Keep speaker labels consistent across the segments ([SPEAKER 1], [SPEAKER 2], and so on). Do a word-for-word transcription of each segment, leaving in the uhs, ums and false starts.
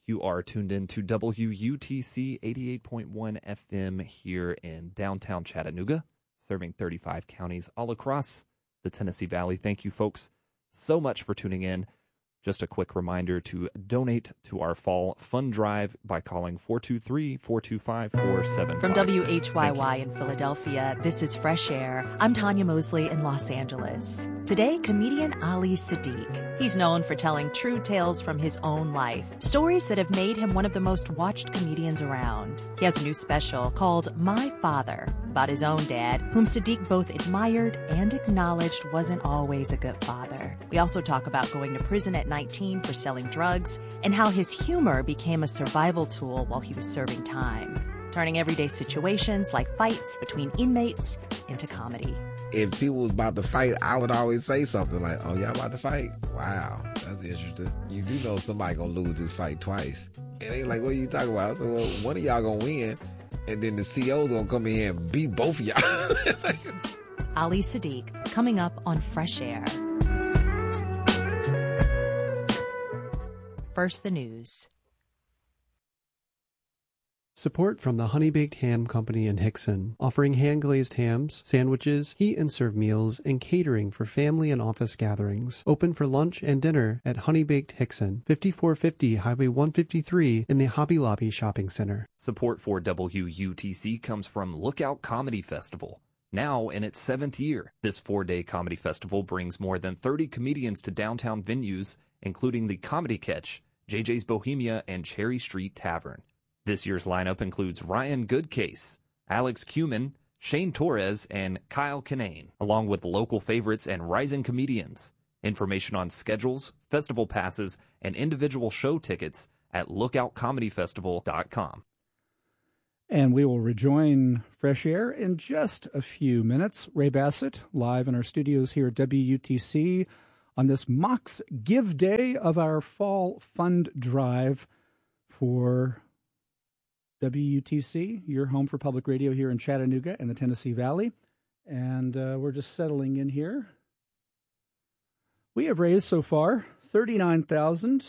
[SPEAKER 1] You are tuned in to W U T C eighty-eight point one F M here in downtown Chattanooga, serving thirty-five counties all across the Tennessee Valley. Thank you, folks, so much for tuning in. Just a quick reminder to donate to our fall fund drive by calling four two three, four two five, four seven five six.
[SPEAKER 2] From W H Y Y in Philadelphia, this is Fresh Air. I'm Tanya Mosley in Los Angeles. Today, comedian Ali Siddiq. He's known for telling true tales from his own life, stories that have made him one of the most watched comedians around. He has a new special called My Father, about his own dad, whom Siddiq both admired and acknowledged wasn't always a good father. We also talk about going to prison at nineteen for selling drugs and how his humor became a survival tool while he was serving time, turning everyday situations like fights between inmates into comedy.
[SPEAKER 3] If people was about to fight, I would always say something like, oh, y'all about to fight? Wow, that's interesting. You do know somebody gonna lose this fight twice. And they like, what are you talking about? I said, well, one of y'all gonna win, and then the C O's gonna come in here and beat both of y'all.
[SPEAKER 2] Ali Siddiq, coming up on Fresh Air. First, the news.
[SPEAKER 4] Support from the Honey Baked Ham Company in Hickson, offering hand-glazed hams, sandwiches, heat and serve meals, and catering for family and office gatherings. Open for lunch and dinner at Honey Baked Hickson, fifty-four fifty Highway one fifty-three in the Hobby Lobby Shopping Center.
[SPEAKER 1] Support for W U T C comes from Lookout Comedy Festival. Now in its seventh year, this four-day comedy festival brings more than thirty comedians to downtown venues, including the Comedy Catch, J J's Bohemia, and Cherry Street Tavern. This year's lineup includes Ryan Goodcase, Alex Cuman, Shane Torres, and Kyle Kinane, along with local favorites and rising comedians. Information on schedules, festival passes, and individual show tickets at lookout comedy festival dot com.
[SPEAKER 5] And we will rejoin Fresh Air in just a few minutes. Ray Bassett, live in our studios here at W U T C on this Mox Give Day of our Fall Fund Drive for W U T C, your home for public radio here in Chattanooga and the Tennessee Valley. And uh, we're just settling in here. We have raised so far thirty-nine thousand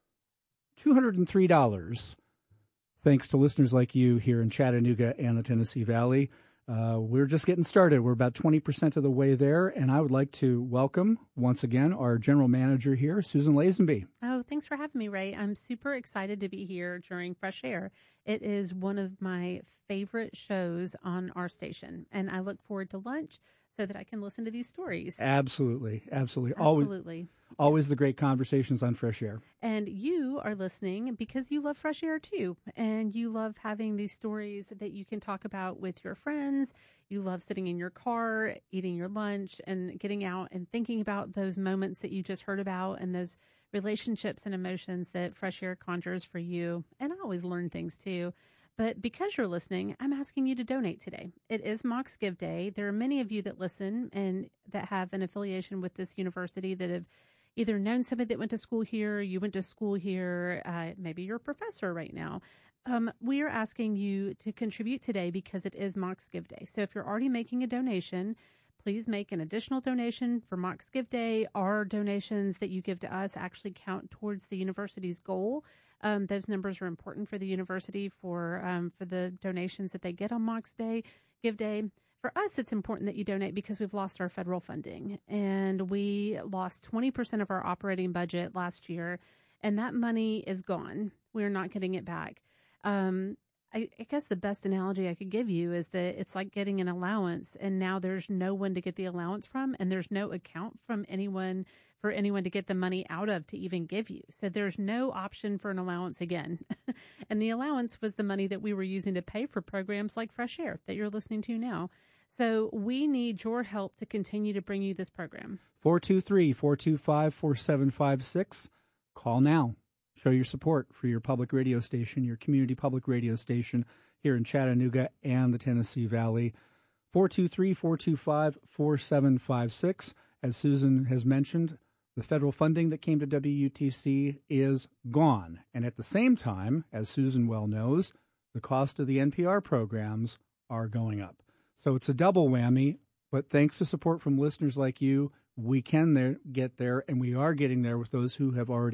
[SPEAKER 5] two hundred three dollars, thanks to listeners like you here in Chattanooga and the Tennessee Valley. Uh, we're just getting started. We're about twenty percent of the way there, and I would like to welcome, once again, our general manager here, Susan Lazenby.
[SPEAKER 6] Oh, thanks for having me, Ray. I'm super excited to be here during Fresh Air. It is one of my favorite shows on our station, and I look forward to lunch so that I can listen to these stories.
[SPEAKER 5] Absolutely, absolutely.
[SPEAKER 6] Absolutely.
[SPEAKER 5] Always, always the great conversations on Fresh Air.
[SPEAKER 6] And you are listening because you love Fresh Air, too. And you love having these stories that you can talk about with your friends. You love sitting in your car, eating your lunch, and getting out and thinking about those moments that you just heard about and those relationships and emotions that Fresh Air conjures for you. And I always learn things, too. But because you're listening, I'm asking you to donate today. It is Mox Give Day. There are many of you that listen and that have an affiliation with this university that have either known somebody that went to school here, you went to school here, uh, maybe you're a professor right now. Um, we are asking you to contribute today because it is Mox Give Day. So if you're already making a donation, please make an additional donation for Mox Give Day. Our donations that you give to us actually count towards the university's goal. Um, those numbers are important for the university for um, for the donations that they get on Mox Day, Give Day. For us, it's important that you donate because we've lost our federal funding, and we lost twenty percent of our operating budget last year, and that money is gone. We're not getting it back. Um, I, I guess the best analogy I could give you is that it's like getting an allowance, and now there's no one to get the allowance from, and there's no account from anyone for anyone to get the money out of to even give you. So there's no option for an allowance again. And the allowance was the money that we were using to pay for programs like Fresh Air that you're listening to now. So we need your help to continue to bring you this program.
[SPEAKER 5] four two three, four two five, four seven five six. Call now. Show your support for your public radio station, your community public radio station here in Chattanooga and the Tennessee Valley. four two three, four two five, four seven five six. As Susan has mentioned, the federal funding that came to W U T C is gone. And at the same time, as Susan well knows, the cost of the N P R programs are going up. So it's a double whammy, but thanks to support from listeners like you, we can there, get there, and we are getting there with those who have already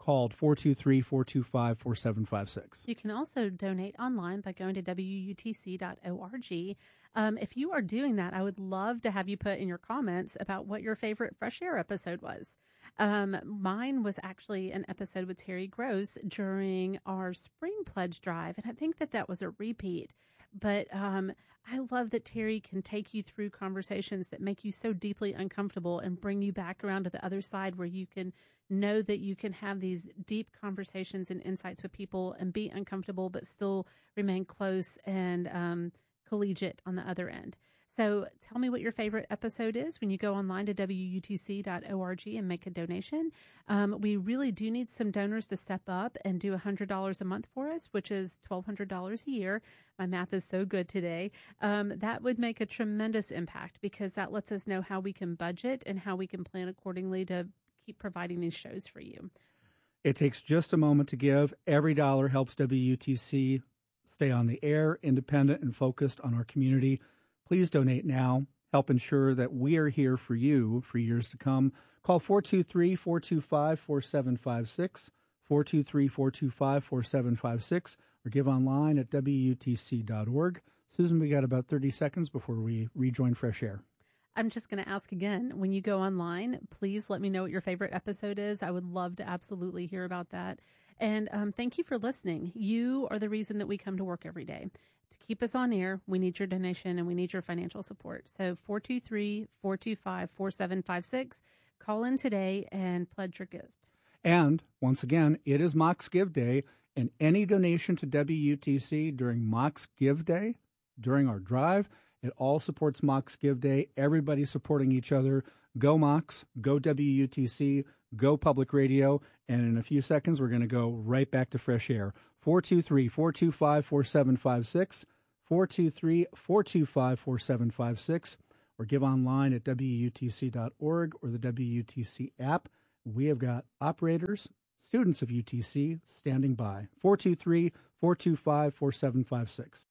[SPEAKER 5] called four two three, four two five, four seven five six.
[SPEAKER 6] You can also donate online by going to W U T C dot org. Um, if you are doing that, I would love to have you put in your comments about what your favorite Fresh Air episode was. Um, mine was actually an episode with Terry Gross during our spring pledge drive, and I think that that was a repeat. But um, I love that Terry can take you through conversations that make you so deeply uncomfortable and bring you back around to the other side where you can know that you can have these deep conversations and insights with people and be uncomfortable but still remain close and um, collegiate on the other end. So tell me what your favorite episode is when you go online to W U T C dot org and make a donation. Um, we really do need some donors to step up and do one hundred dollars a month for us, which is twelve hundred dollars a year. My math is so good today. Um, that would make a tremendous impact because that lets us know how we can budget and how we can plan accordingly to keep providing these shows for you.
[SPEAKER 5] It takes just a moment to give. Every dollar helps W U T C stay on the air, independent and focused on our community. Please donate now. Help ensure that we are here for you for years to come. Call four two three, four two five, four seven five six, four two three, four two five, four seven five six, or give online at W U T C dot org. Susan, we got about thirty seconds before we rejoin Fresh Air.
[SPEAKER 6] I'm just going to ask again, when you go online, please let me know what your favorite episode is. I would love to absolutely hear about that. And um, thank you for listening. You are the reason that we come to work every day. To keep us on air, we need your donation and we need your financial support. So four two three, four two five, four seven five six. Call in today and pledge your gift.
[SPEAKER 5] And once again, it is Mox Give Day, and any donation to W U T C during Mox Give Day, during our drive, it all supports Mox Give Day. Everybody supporting each other. Go Mox, go W U T C, go Public Radio. And in a few seconds, we're going to go right back to Fresh Air. four two three, four two five, four seven five six, four two three, four two five, four seven five six, or give online at W U T C dot org or the W U T C app. We have got operators, students of U T C, standing by. four two three, four two five, four seven five six.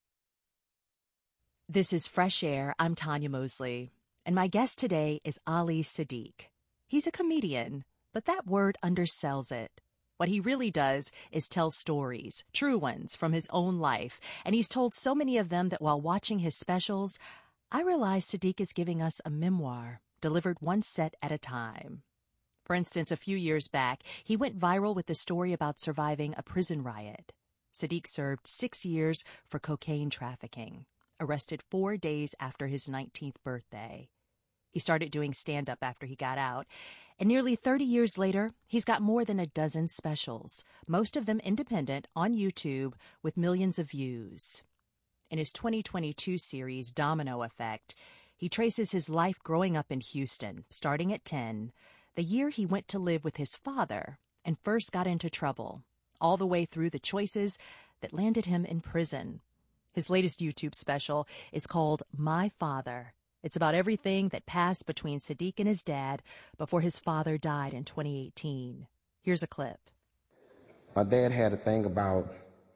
[SPEAKER 2] This is Fresh Air. I'm Tanya Mosley, and my guest today is Ali Siddiq. He's a comedian, but that word undersells it. What he really does is tell stories, true ones, from his own life, and he's told so many of them that while watching his specials, I realize Siddiq is giving us a memoir, delivered one set at a time. For instance, a few years back, he went viral with the story about surviving a prison riot. Siddiq served six years for cocaine trafficking, arrested four days after his nineteenth birthday. He started doing stand-up after he got out, and nearly thirty years later, he's got more than a dozen specials, most of them independent, on YouTube with millions of views. In his twenty twenty-two series, Domino Effect, he traces his life growing up in Houston, starting at ten, the year he went to live with his father and first got into trouble, all the way through the choices that landed him in prison. His latest YouTube special is called My Father. It's about everything that passed between Siddiq and his dad before his father died in twenty eighteen. Here's a clip.
[SPEAKER 7] My dad had a thing about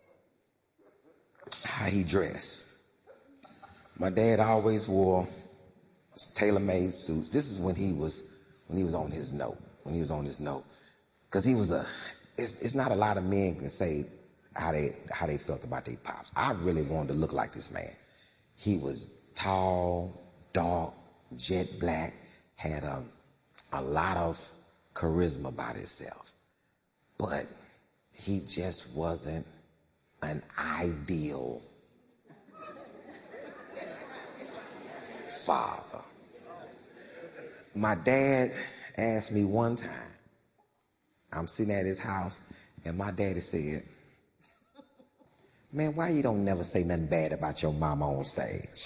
[SPEAKER 7] how he dressed. My dad always wore tailor-made suits. This is when he was when he was on his note, when he was on his note. Because he was a, it's, it's not a lot of men can say how they how they felt about their pops. I really wanted to look like this man. He was tall, dark, jet black, had a, a lot of charisma about himself. But he just wasn't an ideal father. My dad asked me one time, I'm sitting at his house, and my daddy said, man, why you don't never say nothing bad about your mama on stage?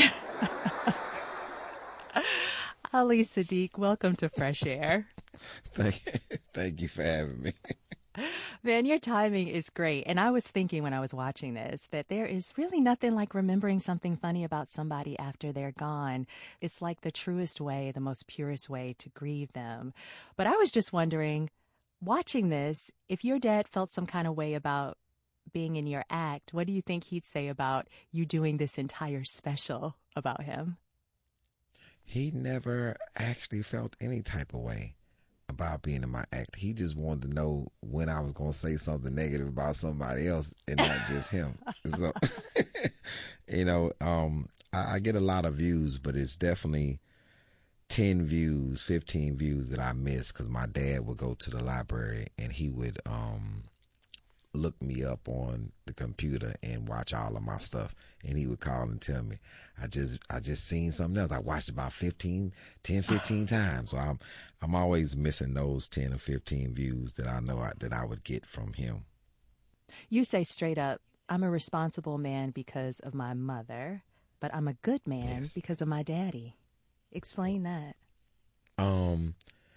[SPEAKER 2] Ali Siddiq, welcome to Fresh Air.
[SPEAKER 3] Thank, thank you for having me.
[SPEAKER 2] Man, your timing is great. And I was thinking when I was watching this that there is really nothing like remembering something funny about somebody after they're gone. It's like the truest way, the most purest way to grieve them. But I was just wondering, watching this, if your dad felt some kind of way about being in your act, what do you think he'd say about you doing this entire special about him?
[SPEAKER 3] He never actually felt any type of way about about being in my act. He just wanted to know when I was going to say something negative about somebody else and not just him. So, you know, um, I, I get a lot of views, but it's definitely ten views, fifteen views that I miss because my dad would go to the library and he would um, look me up on the computer and watch all of my stuff. And he would call and tell me, I just I just seen something else. I watched about fifteen, ten, fifteen times. So I'm I'm always missing those ten or fifteen views that I know I, that I would get from him.
[SPEAKER 2] You say straight up, I'm a responsible man because of my mother, but I'm a good man
[SPEAKER 3] Yes.
[SPEAKER 2] because of my daddy. Explain that.
[SPEAKER 3] Um,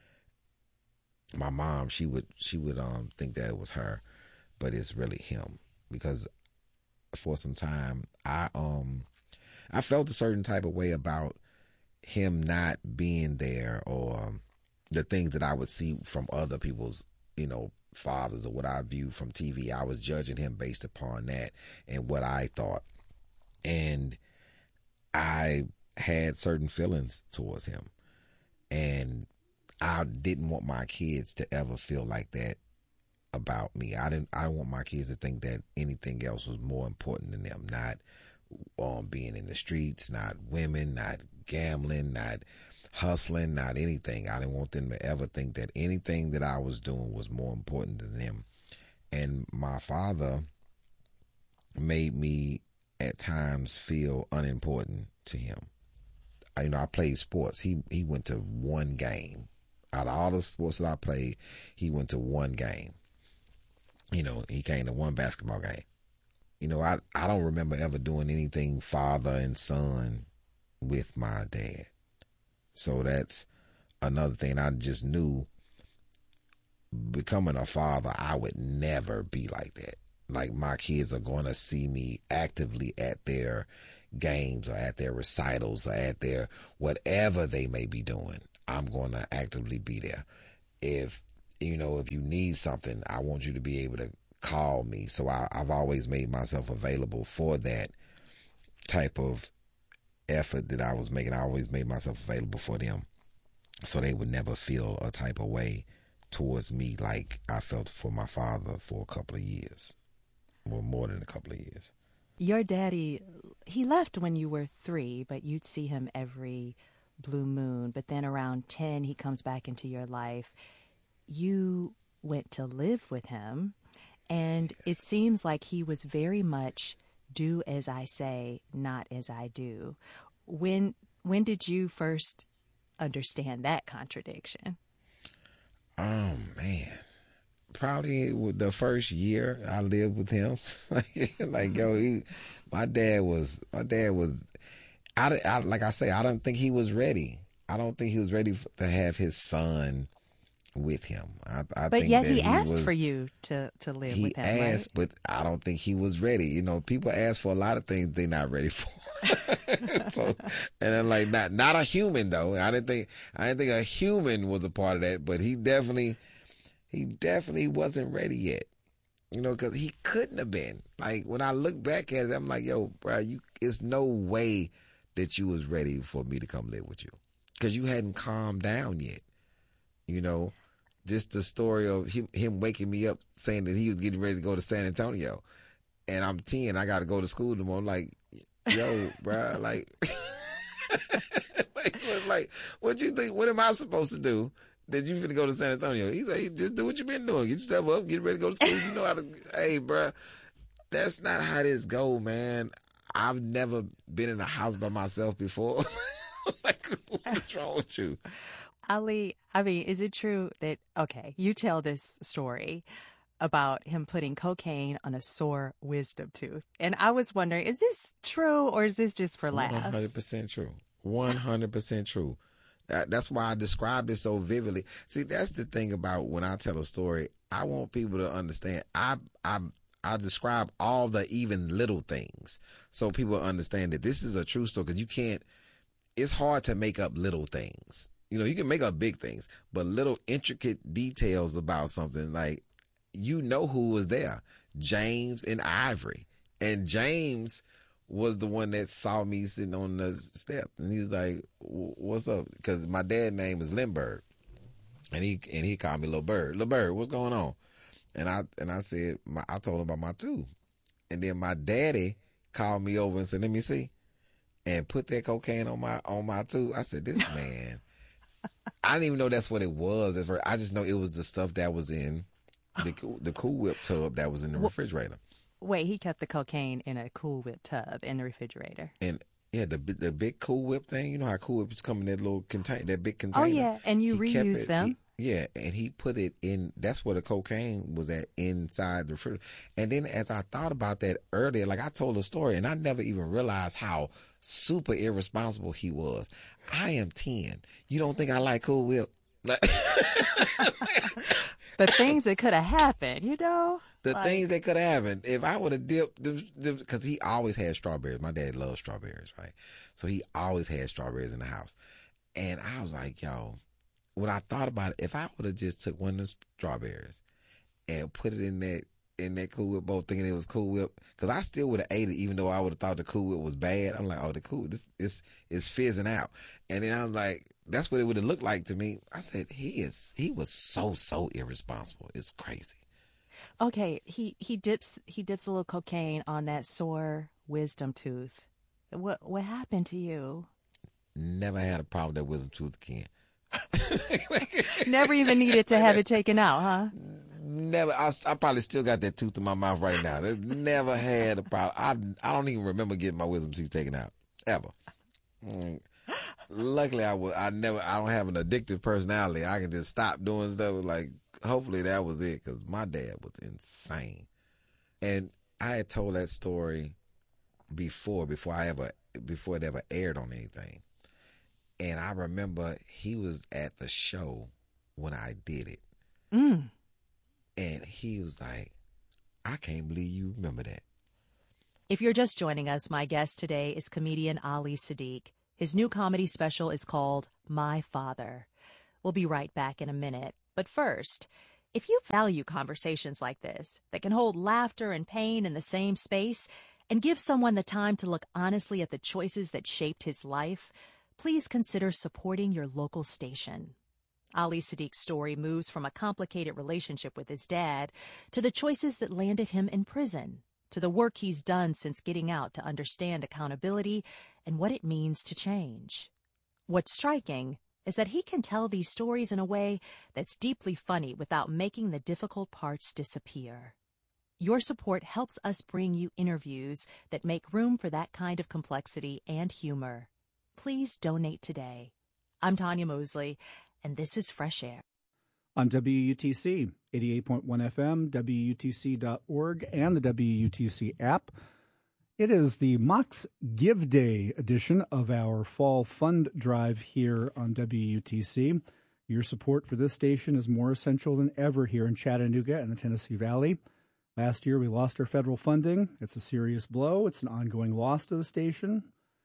[SPEAKER 3] my mom, she would she would um think that it was her, but it's really him because for some time I um I felt a certain type of way about him not being there, or the things that I would see from other people's, you know, fathers or what I viewed from T V. I was judging him based upon that and what I thought, and I had certain feelings towards him, and I didn't want my kids to ever feel like that about me. I didn't I didn't want my kids to think that anything else was more important than them, not um, being in the streets, not women, not gambling, not hustling, not anything. I didn't want them to ever think that anything that I was doing was more important than them. And my father made me at times feel unimportant to him. You know, I played sports. He he went to one game. Out of all the sports that I played, he went to one game. You know, he came to one basketball game. You know, I, I don't remember ever doing anything father and son with my dad. So that's another thing. I just knew becoming a father, I would never be like that. Like, my kids are going to see me actively at their games or at their recitals or at their whatever they may be doing. I'm going to actively be there. If, you know, if you need something, I want you to be able to call me. So I, I've always made myself available for that type of effort that I was making. I always made myself available for them so they would never feel a type of way towards me like I felt for my father for a couple of years, or more than a couple of years.
[SPEAKER 2] Your daddy, he left when you were three, but you'd see him every blue moon. But then around ten, he comes back into your life. You went to live with him, and yes. It seems like he was very much do as I say, not as I do. When when did you first understand that contradiction?
[SPEAKER 3] Oh, man. Probably the first year I lived with him. Like, yo, he, my dad was, my dad was, I, I, like I say, I don't think he was ready. I don't think he was ready to have his son with him. I, I
[SPEAKER 2] but
[SPEAKER 3] think
[SPEAKER 2] yet
[SPEAKER 3] that
[SPEAKER 2] he,
[SPEAKER 3] he
[SPEAKER 2] asked
[SPEAKER 3] was,
[SPEAKER 2] for you to, to live
[SPEAKER 3] he
[SPEAKER 2] with him,
[SPEAKER 3] asked,
[SPEAKER 2] right?
[SPEAKER 3] but I don't think he was ready. You know, people ask for a lot of things they're not ready for. So, and then like, not not a human though. I didn't think I didn't think a human was a part of that, but he definitely he definitely wasn't ready yet. You know, because he couldn't have been. Like, when I look back at it, I'm like, yo, bro, you, it's no way that you was ready for me to come live with you, because you hadn't calmed down yet. You know, just the story of him, him waking me up saying that he was getting ready to go to San Antonio, and I'm ten, I got to go to school tomorrow. I'm like, yo, bro, like, like, like, what you think? What am I supposed to do? That you finna go to San Antonio? He's like, just do what you been doing. Get yourself up, get ready to go to school. You know how to. Hey, bro, that's not how this go, man. I've never been in a house by myself before. Like, what's wrong with you?
[SPEAKER 2] Ali, I mean, is it true that, okay, you tell this story about him putting cocaine on a sore wisdom tooth. And I was wondering, is this true or is this just for laughs?
[SPEAKER 3] one hundred percent true. one hundred percent true. That, that's why I described it so vividly. See, that's the thing about when I tell a story, I want people to understand. I, I, I describe all the even little things so people understand that this is a true story, because you can't, it's hard to make up little things. You know, you can make up big things, but little intricate details about something, like, you know who was there, James and Ivory. And James was the one that saw me sitting on the step. And he was like, what's up? Because my dad's name is Lindbergh. And he and he called me Lil Bird. Lil Bird, what's going on? And I and I said, my, I told him about my tooth. And then my daddy called me over and said, let me see. And put that cocaine on my on my tooth. I said, this man. I didn't even know that's what it was. At first. I just know it was the stuff that was in the, the Cool Whip tub that was in the refrigerator.
[SPEAKER 2] Wait, he kept the cocaine in a Cool Whip tub in the refrigerator.
[SPEAKER 3] And yeah, the the big Cool Whip thing. You know how Cool Whips come in that little container, that big container.
[SPEAKER 2] Oh yeah, and you
[SPEAKER 3] he
[SPEAKER 2] reuse
[SPEAKER 3] it,
[SPEAKER 2] them.
[SPEAKER 3] He, yeah, and he put it in. That's where the cocaine was at, inside the refrigerator. And then as I thought about that earlier, like I told a story, and I never even realized how super irresponsible he was. I am ten. You don't think I like Cool Whip?
[SPEAKER 2] The things that could have happened, you know?
[SPEAKER 3] The
[SPEAKER 2] like...
[SPEAKER 3] things that could have happened. If I would have dipped, because he always had strawberries. My dad loves strawberries, right? So he always had strawberries in the house. And I was like, yo, when I thought about it, if I would have just took one of the strawberries and put it in that in that Cool Whip bowl thinking it was Cool Whip, because I still would have ate it even though I would have thought the Cool Whip was bad. I'm like, oh, the Cool this is is fizzing out. And then I'm like, that's what it would have looked like to me. I said, he is he was so so irresponsible. It's crazy.
[SPEAKER 2] Okay, he he dips he dips a little cocaine on that sore wisdom tooth. What what happened to you?
[SPEAKER 3] Never had a problem with that wisdom tooth again.
[SPEAKER 2] Never even needed to have it taken out, huh?
[SPEAKER 3] Never. I, I probably still got that tooth in my mouth right now. Never had a problem. I I don't even remember getting my wisdom teeth taken out ever. Mm. Luckily, I was. I never. I don't have an addictive personality. I can just stop doing stuff. Like hopefully that was it, because my dad was insane, and I had told that story before. Before I ever. Before it ever aired on anything, and I remember he was at the show when I did it.
[SPEAKER 2] Mm.
[SPEAKER 3] And he was like, I can't believe you remember that.
[SPEAKER 2] If you're just joining us, my guest today is comedian Ali Siddiq. His new comedy special is called My Father. We'll be right back in a minute. But first, if you value conversations like this that can hold laughter and pain in the same space and give someone the time to look honestly at the choices that shaped his life, please consider supporting your local station. Ali Siddiq's story moves from a complicated relationship with his dad to the choices that landed him in prison, to the work he's done since getting out to understand accountability and what it means to change. What's striking is that he can tell these stories in a way that's deeply funny without making the difficult parts disappear. Your support helps us bring you interviews that make room for that kind of complexity and humor. Please donate today. I'm Tanya Mosley, and this is Fresh Air.
[SPEAKER 5] On W U T C, eighty-eight point one F M, W U T C dot org, and the W U T C app. It is the Mox Give Day edition of our Fall Fund Drive here on W U T C. Your support for this station is more essential than ever here in Chattanooga and the Tennessee Valley. Last year, we lost our federal funding. It's a serious blow. It's an ongoing loss to the station.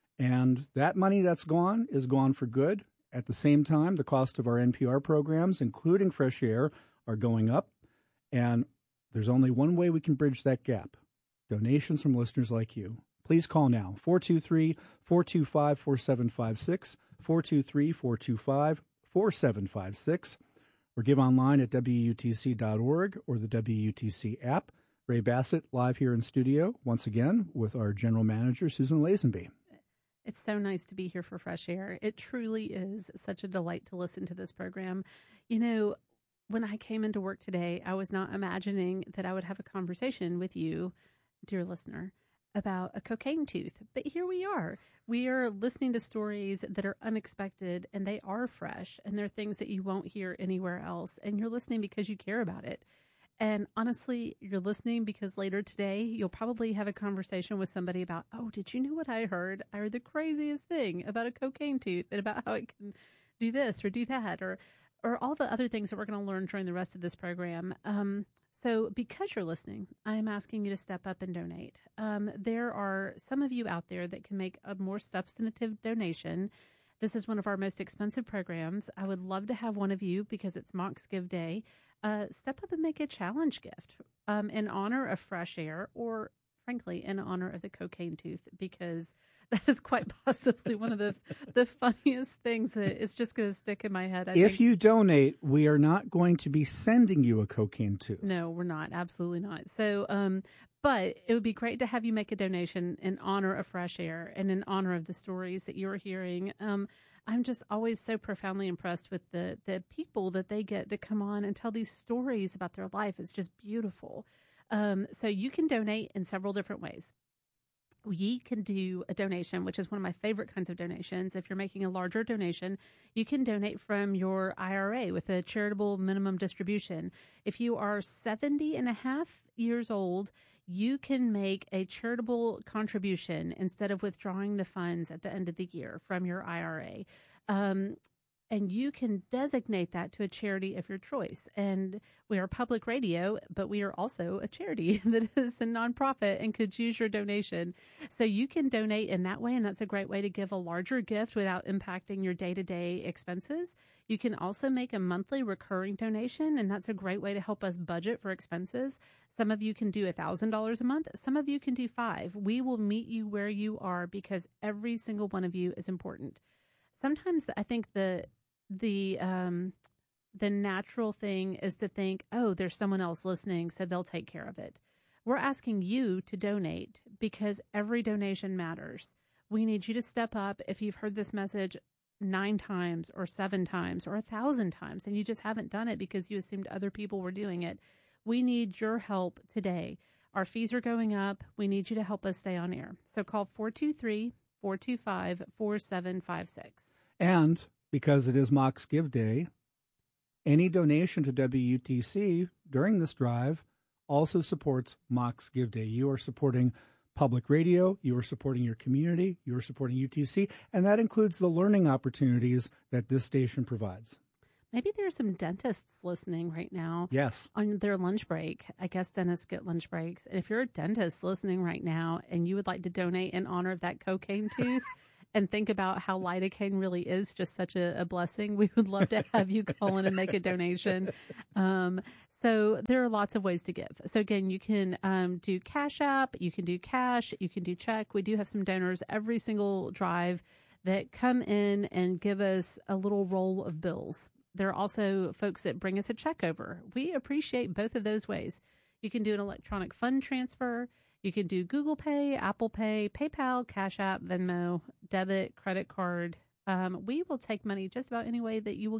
[SPEAKER 5] And that money that's gone is gone for good. At the same time, the cost of our N P R programs, including Fresh Air, are going up. And there's only one way we can bridge that gap: donations from listeners like you. Please call now, four two three, four two five, four seven five six, four two three, four two five, four seven five six, or give online at W U T C dot org or the W U T C app. Ray Bassett live here in studio once again with our general manager, Susan Lazenby.
[SPEAKER 6] It's so nice to be here for Fresh Air. It truly is such a delight to listen to this program. You know, when I came into work today, I was not imagining that I would have a conversation with you, dear listener, about a cocaine tooth. But here we are. We are listening to stories that are unexpected, and they are fresh, and they're things that you won't hear anywhere else. And you're listening because you care about it. And honestly, you're listening because later today, you'll probably have a conversation with somebody about, oh, did you know what I heard? I heard the craziest thing about a cocaine tooth and about how it can do this or do that, or or all the other things that we're going to learn during the rest of this program. Um, so because you're listening, I'm asking you to step up and donate. Um, there are some of you out there that can make a more substantive donation. This is one of our most expensive programs. I would love to have one of you, because it's Mox Give Day, uh, step up and make a challenge gift um, in honor of Fresh Air, or frankly, in honor of the cocaine tooth, because That is quite possibly one of the the funniest things that is just going to stick in my head. I
[SPEAKER 5] if
[SPEAKER 6] think.
[SPEAKER 5] you donate, we are not going to be sending you a cocaine tooth.
[SPEAKER 6] No, we're not. Absolutely not. So, um, but it would be great to have you make a donation in honor of Fresh Air and in honor of the stories that you're hearing. Um, I'm just always so profoundly impressed with the the people that they get to come on and tell these stories about their life. It's just beautiful. Um, so you can donate in several different ways. You can do a donation, which is one of my favorite kinds of donations. If you're making a larger donation, you can donate from your I R A with a charitable minimum distribution. If you are seventy and a half years old, you can make a charitable contribution instead of withdrawing the funds at the end of the year from your I R A. Um, and you can designate that to a charity of your choice. And we are public radio, but we are also a charity that is a nonprofit and could use your donation. So you can donate in that way, and that's a great way to give a larger gift without impacting your day-to-day expenses. You can also make a monthly recurring donation, and that's a great way to help us budget for expenses. Some of you can do one thousand dollars a month. Some of you can do five. We will meet you where you are because every single one of you is important. Sometimes I think the the um, the natural thing is to think, oh, there's someone else listening, so they'll take care of it. We're asking you to donate because every donation matters. We need you to step up. If you've heard this message nine times or seven times or a thousand times and you just haven't done it because you assumed other people were doing it, we need your help today. Our fees are going up. We need you to help us stay on air. So call four two three, four two five, four seven five six.
[SPEAKER 5] And because it is Mox Give Day, any donation to W U T C during this drive also supports Mox Give Day. You are supporting public radio, you are supporting your community, you are supporting U T C, and that includes the learning opportunities that this station provides.
[SPEAKER 6] Maybe there are some dentists listening right now.
[SPEAKER 5] Yes.
[SPEAKER 6] On their lunch break. I guess dentists get lunch breaks. And if you're a dentist listening right now and you would like to donate in honor of that cocaine tooth, and think about how lidocaine really is just such a, a blessing, we would love to have you call in and make a donation. Um, so there are lots of ways to give. So again, you can um, do Cash App, you can do cash, you can do check. We do have some donors every single drive that come in and give us a little roll of bills. There are also folks that bring us a check over. We appreciate both of those ways. You can do an electronic fund transfer. You can do Google Pay, Apple Pay, PayPal, Cash App, Venmo, debit, credit card. Um, we will take money just about any way that you will